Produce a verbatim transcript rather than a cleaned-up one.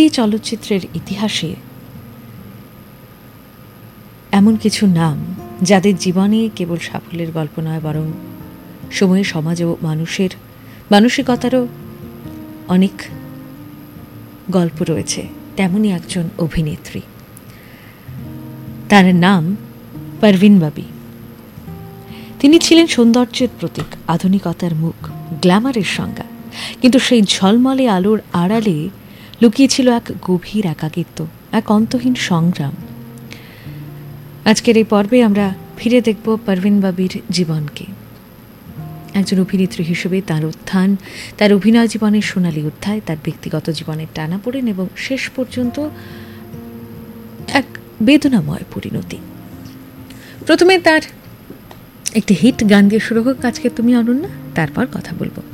হিন্দি চলচ্চিত্রের ইতিহাসে এমন কিছু নাম যাদের জীবনে কেবল সাফল্যের গল্প নয়, বরং সময়ে সমাজ ও মানুষের মানসিকতারও অনেক গল্প রয়েছে, তেমনই একজন অভিনেত্রী। তার নাম পারভিন বাবি। তিনি ছিলেন সৌন্দর্যের প্রতীক, আধুনিকতার মুখ, গ্ল্যামারের সংজ্ঞা। কিন্তু সেই ঝলমলে আলোর আড়ালে লুকিয়েছিল এক গভীর একাকিত্ব, এক অন্তহীন সংগ্রাম। আজকের এই পর্বে আমরা ফিরে দেখব পারভিন বাবির জীবনকে। একজন অভিনেত্রী হিসেবে তার উত্থান, তার অভিনয় জীবনের সোনালী অধ্যায়, তার ব্যক্তিগত জীবনের টানাপোড়েন এবং শেষ পর্যন্ত এক বেদনাময় পরিণতি। প্রথমে তার একটি হিট গান দিয়ে শুরু হোক আজকে তুমি অনন্যা, তারপর কথা বলবো।